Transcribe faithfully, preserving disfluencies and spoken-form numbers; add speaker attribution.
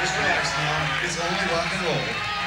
Speaker 1: Just relax now. It's only rock and roll.